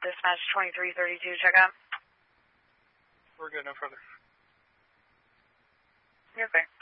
dispatch 2332, check out. We're good, no further. You're okay.